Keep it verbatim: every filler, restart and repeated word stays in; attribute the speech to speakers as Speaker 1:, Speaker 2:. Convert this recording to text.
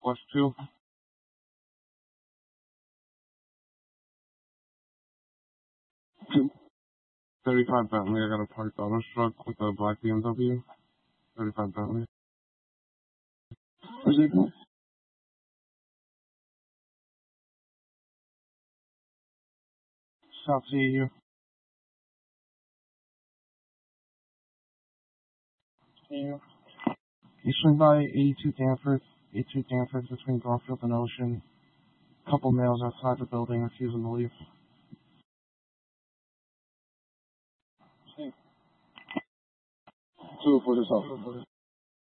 Speaker 1: plus two. thirty-five Bentley. I got a parked auto truck with a black B M W. thirty-five Bentley.
Speaker 2: Where's it going?
Speaker 1: South C A U. You swing by eighty-two Danforth, eighty-two Danforth between Garfield and Ocean. Couple males outside the building refusing to leave.
Speaker 2: Two for this house.